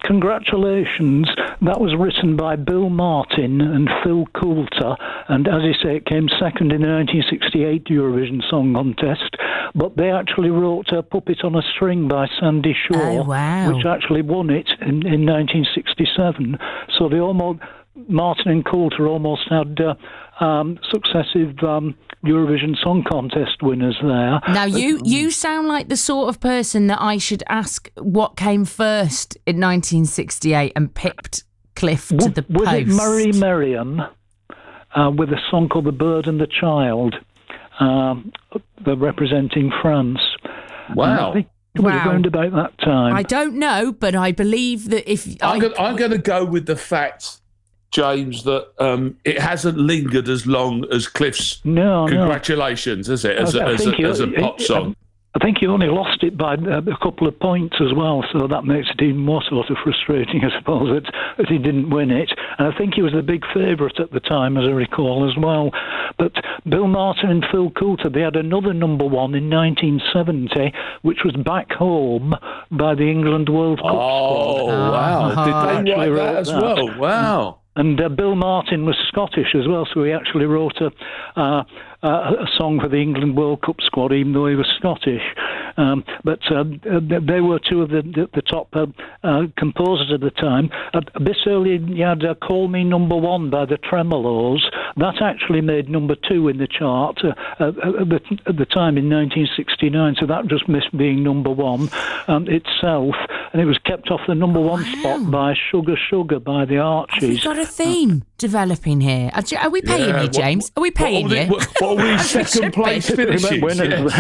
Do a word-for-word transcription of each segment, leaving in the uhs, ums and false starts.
Congratulations, that was written by Bill Martin and Phil Coulter, and as you say, it came second in the nineteen sixty-eight Eurovision Song Contest, but they actually wrote a Puppet on a String by Sandy Shaw, oh, wow. which actually won it in, in nineteen sixty-seven. So they almost, Martin and Coulter almost had uh, um, successive um, Eurovision Song Contest winners there. Now, you, you sound like the sort of person that I should ask what came first in nineteen sixty-eight and pipped Cliff to the was post. Was it Murray Merriam uh, with a song called The Bird and the Child, um, they're representing France? Wow. I think it was Wow. around about that time. I don't know, but I believe that if... I'm I, going I'm going to go with the fact, James, that um, it hasn't lingered as long as Cliff's no, Congratulations, has it, as, I, a, I as, think a, you- as a pop it- song? I think you only lost it by uh, a couple of points as well, so that makes it even more sort of frustrating, I suppose, that, that he didn't win it. And I think he was the big favourite at the time, as I recall, as well. But Bill Martin and Phil Coulter, they had another number one in nineteen seventy, which was Back Home by the England World Cup Oh, squad. wow. Uh-huh. Did they Actually write wrote that as that. well? Wow. And uh, Bill Martin was Scottish as well, so he actually wrote a, uh, a song for the England World Cup squad, even though he was Scottish. Um, but uh, they were two of the, the, the top uh, uh, composers at the time. A, a bit earlier, you had uh, Call Me Number One by the Tremolos. That actually made number two in the chart uh, at, the, at the time in nineteen sixty-nine, so that just missed being number one um, itself. And it was kept off the number one Wow. spot by Sugar Sugar by the have you Archies. got a theme developing here? Are, are we paying Yeah, you, what- James? Are we paying what, you? What, what were we second place finishes? Winners.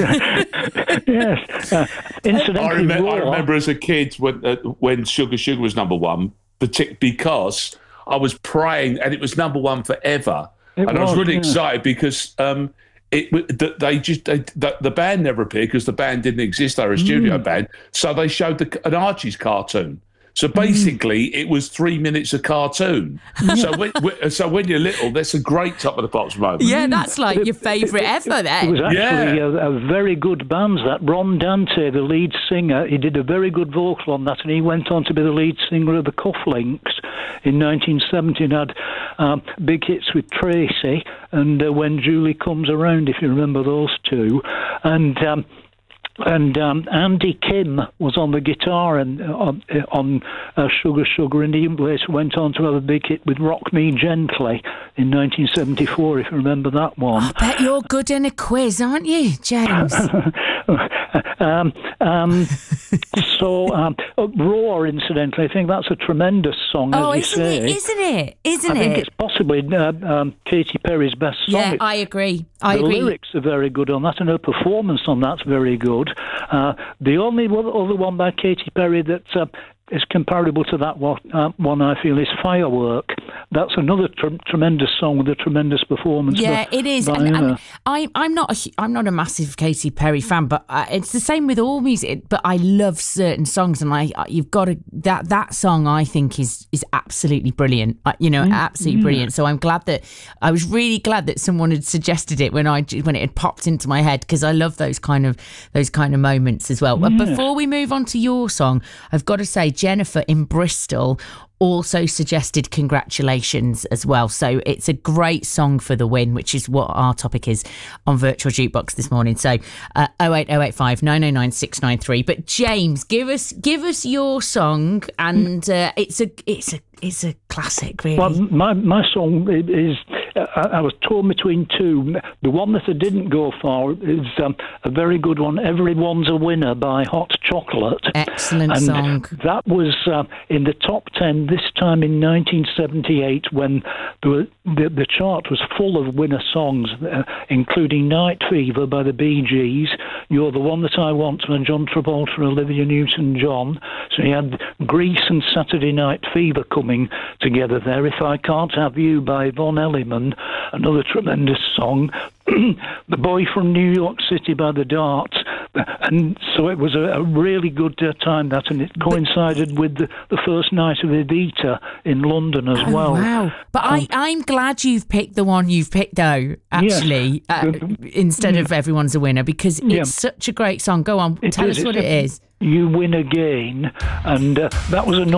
Yes. Yes. Uh, I, incidentally, remember, I Raw- remember as a kid when uh, when Sugar Sugar was number one, partic- because I was praying and it was number one forever. It and I was was, really yeah. excited because um, it th- they just they, the, the band never appeared because the band didn't exist. They were a studio band, so they showed the, an Archie's cartoon. So basically, it was three minutes of cartoon. So when, when so when you're little, that's a great top of the pops moment. Yeah, that's like your favourite ever It was then. actually Yeah. a, a very good band, that. Ron Dante, the lead singer, he did a very good vocal on that, and he went on to be the lead singer of the Cufflinks in nineteen seventy and had um, big hits with Tracy and uh, When Julie Comes Around, if you remember those two. And... Um, And um, Andy Kim was on the guitar and uh, on, uh, on uh, Sugar Sugar, and he later went on to have a big hit with Rock Me Gently in nineteen seventy-four, if you remember that one. I bet you're good in a quiz, aren't you, James? um, um, so, um, uh, Roar, incidentally, I think that's a tremendous song, oh, as you isn't say. it? Isn't it? Isn't I think it? it's possibly uh, um, Katy Perry's best song. Yeah, It- I agree. I the agree. lyrics are very good on that, and her performance on that's very good. Uh, the only one, other one by Katy Perry that uh, is comparable to that one, uh, one, I feel, is Firework. That's another tr- tremendous song with a tremendous performance. Yeah, by- it is. by And, her. and I, I'm not. A, hu- I'm not a massive Katy Perry fan, but uh, it's the same with all music. But I love certain songs, and I, I you've got to that that song. I think is is absolutely brilliant. Uh, you know, absolutely brilliant. So I'm glad that I was really glad that someone had suggested it when I when it had popped into my head, because I love those kind of those kind of moments as well. But Yeah. before we move on to your song, I've got to say Jennifer in Bristol also suggested Congratulations as well. So it's a great song for the win, which is what our topic is on Virtual Jukebox this morning. So uh, oh eight oh eight five nine oh nine six nine three. But James, give us give us your song, and uh, it's a it's a it's a classic, really. Well, my my song is. Uh, I was torn between two. The one that I didn't go for is um, a very good one. Everyone's a Winner by Hot Chocolate. Excellent and song. That was uh, in the top ten this time in nineteen seventy-eight, when the the, the chart was full of winner songs, uh, including Night Fever by the Bee Gees, You're the One That I Want by John Travolta, Olivia Newton-John. So you had Grease and Saturday Night Fever coming together there. If I Can't Have You by Von Elliman, another tremendous song. The Boy from New York City by the Darts. And so it was a, a really good uh, time, that, and it coincided with the, the first night of Edita in London as Oh, well. wow. But Um, I, I'm glad you've picked the one you've picked, though, actually, uh, instead of Everyone's a Winner, because it's Yeah. such a great song. Go on, It tell is. us what It's it a- is. You Win Again, and uh, that was a